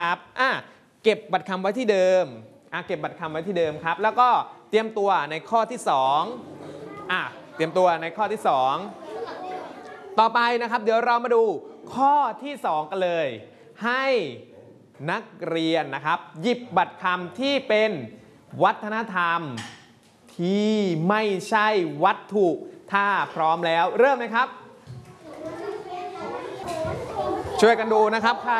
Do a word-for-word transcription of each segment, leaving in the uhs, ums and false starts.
ครับอ่ะเก็บบัตรคำไว้ที่เดิมอ่ะเก็บบัตรคำไว้ที่เดิมครับแล้วก็เตรียมตัวในข้อที่สองอ่ะเตรียมตัวในข้อที่สองต่อไปนะครับเดี๋ยวเรามาดูข้อที่สองกันเลยให้นักเรียนนะครับหยิบบัตรคำที่เป็นวัฒนธรรมที่ไม่ใช่วัตถุถ้าพร้อมแล้วเริ่มเลยครับช่วยกันดูนะครับใคร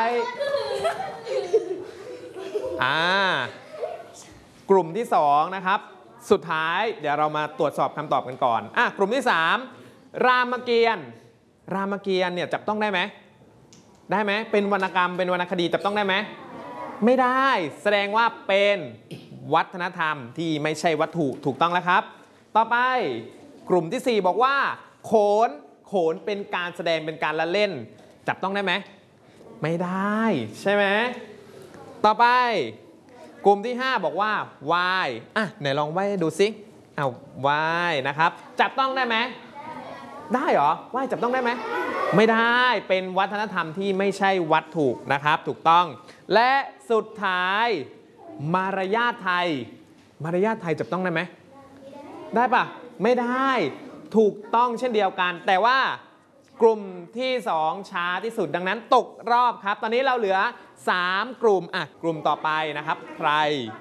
อ่ากลุ่มที่สองนะครับสุดท้ายเดี๋ยวเรามาตรวจสอบคำตอบกันก่อนอ่ะกลุ่มที่สามรามเกียรติ์รามเกียรติ์เนี่ยจับต้องได้ไหมได้ไหมเป็นวรรณกรรมเป็นวรรณคดีจับต้องได้ไหมไม่ได้แสดงว่าเป็นวัฒนธรรมที่ไม่ใช่วัตถุถูกต้องแล้วครับต่อไปกลุ่มที่สี่บอกว่าโขนโขนเป็นการแสดงเป็นการละเล่นจับต้องได้ไหมไม่ได้ใช่ไหมต่อไปกลุ่มที่ห้าบอกว่าวายอ่ะไหนลองไหว้ดูสิเอาวายนะครับจับต้องได้ไหมได้เหรอไหว้จับต้องได้ไหมไม่ได้เป็นวัฒนธรรมที่ไม่ใช่วัตถุนะครับถูกต้องและสุดท้ายมารยาทไทยมารยาทไทยจับต้องได้ไหมได้ปะไม่ได้ถูกต้องเช่นเดียวกันแต่ว่ากลุ่มที่สองช้าที่สุดดังนั้นตกรอบครับตอนนี้เราเหลือสามกลุ่มอ่ะกลุ่มต่อไปนะครับใคร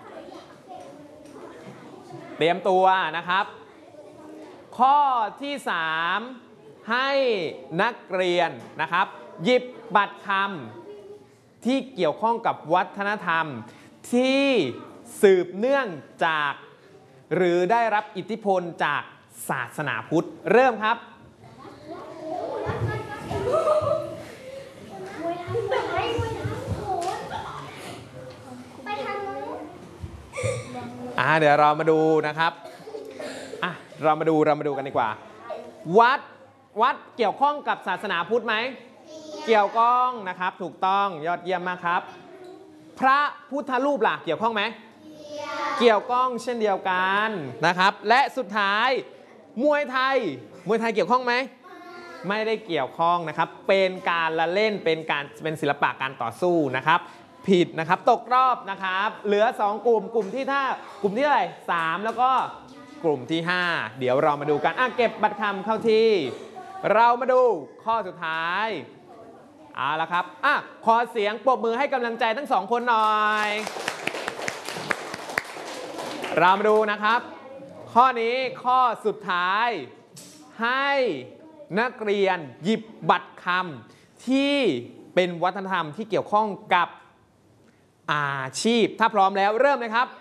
เตรียมตัวนะครับข้อที่สามให้นักเรียนนะครับหยิบบัตรคำที่เกี่ยวข้องกับวัฒนธรรมที่สืบเนื่องจากหรือได้รับอิทธิพลจากศาสนาพุทธเริ่มครับอ่าเดี๋ยวเรามาดูนะครับอ่ะเรามาดูเรามาดูกันดีกว่าวัดวัดเกี่ยวข้องกับศาสนาพุทธไหมเกี่ยวข้องนะครับถูกต้องยอดเยี่ยมมากครับพระพุทธรูปล่ะเกี่ยวข้องไหมเกี่ยวข้องเช่นเดียวกันนะครับและสุดท้ายมวยไทยมวยไทยเกี่ยวข้องไหมไม่ได้เกี่ยวข้องนะครับเป็นการละเล่นเป็นการเป็นศิลปะการต่อสู้นะครับผิดนะครับตกรอบนะครับเหลือสองกลุ่มกลุ่มที่ท่ากลุ่มที่เท่าไหร่สามแล้วก็กลุ่มที่ห้าเดี๋ยวเรามาดูกันอ่ะเก็บบัตรคำเข้าที่เรามาดูข้อสุดท้ายเอาละครับอ่ะขอเสียงปรบมือให้กำลังใจทั้งสองคนหน่อยเรามาดูนะครับข้อนี้ข้อสุดท้ายให้นักเรียนหยิบบัตรคำที่เป็นวัฒนธรรมที่เกี่ยวข้องกับอาชีพถ้าพร้อมแล้วเริ่มเลยครับ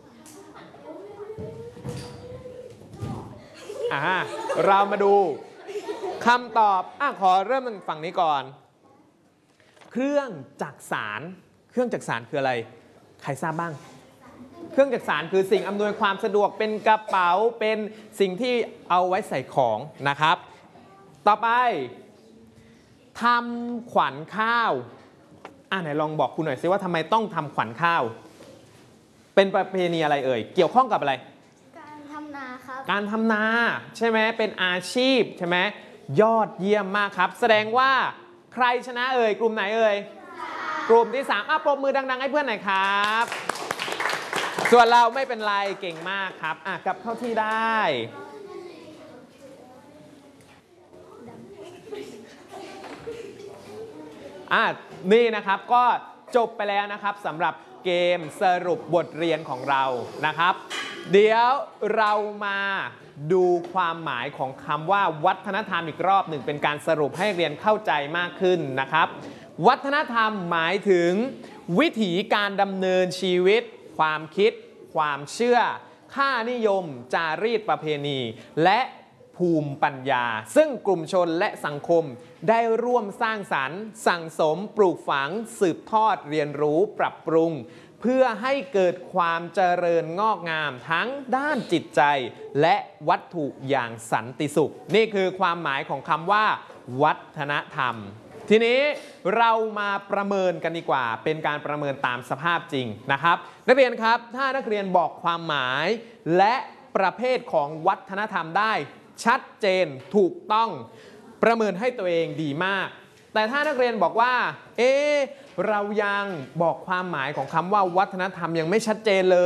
อ่าเรามาดูคำตอบอ่ะขอเริ่มฝั่งนี้ก่อนเครื่องจักสานเครื่องจักสานคืออะไรใครทราบบ้างเครื่องจักสานคือสิ่งอำนวยความสะดวกเป็นกระเป๋าเป็นสิ่งที่เอาไว้ใส่ของนะครับต่อไปทำขวัญข้าวอ่ะไหนลองบอกคุณหน่อยซิว่าทำไมต้องทำขวัญข้าวเป็นประเพณีอะไรเอ่ยเกี่ยวข้องกับอะไรการทำนาครับการทำนาใช่ไหมเป็นอาชีพใช่ไหมยอดเยี่ยมมากครับแสดงว่าใครชนะเอ่ยกลุ่มไหนเอ่ยกลุ่มที่สามอ่ะปรบมือดังๆให้เพื่อนหน่อยครับส่วนเราไม่เป็นไรเก่งมากครับอ่ะกลับเข้าที่ได้อ่ะนี่นะครับก็จบไปแล้วนะครับสำหรับเกมสรุปบทเรียนของเรานะครับเดี๋ยวเรามาดูความหมายของคำว่าวัฒนธรรมอีกรอบหนึ่งเป็นการสรุปให้เรียนเข้าใจมากขึ้นนะครับวัฒนธรรมหมายถึงวิถีการดำเนินชีวิตความคิดความเชื่อค่านิยมจารีตประเพณีและภูมิปัญญาซึ่งกลุ่มชนและสังคมได้ร่วมสร้างสรรค์สั่งสมปลูกฝังสืบทอดเรียนรู้ปรับปรุงเพื่อให้เกิดความเจริญงอกงามทั้งด้านจิตใจและวัตถุอย่างสันติสุขนี่คือความหมายของคำว่าวัฒนธรรมทีนี้เรามาประเมินกันดีกว่าเป็นการประเมินตามสภาพจริงนะครับนักเรียนครับถ้านักเรียนบอกความหมายและประเภทของวัฒนธรรมได้ชัดเจนถูกต้องประเมินให้ตัวเองดีมากแต่ถ้านักเรียนบอกว่า เอ๊ะเรายังบอกความหมายของคำว่าวัฒนธรรมยังไม่ชัดเจนเลย